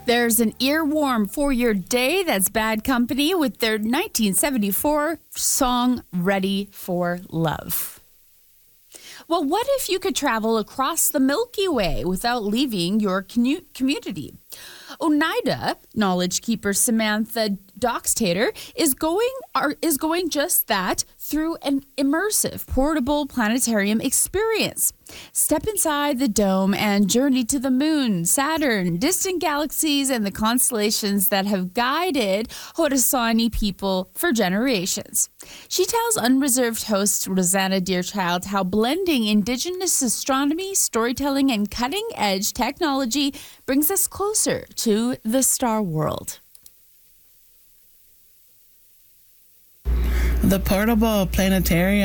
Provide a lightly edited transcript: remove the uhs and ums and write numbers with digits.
There's an earworm for your day. That's Bad Company with their 1974 song, Ready for Love. Well, what if you could travel across the Milky Way without leaving your community? Oneida knowledge keeper Samantha Doxtator is going just that through an immersive portable planetarium experience. Step inside the dome and journey to the moon, Saturn, distant galaxies, and the constellations that have guided Haudenosaunee people for generations. She tells Unreserved host Rosanna Deerchild how blending Indigenous astronomy, storytelling, and cutting-edge technology brings us closer to the star world. The portable planetarium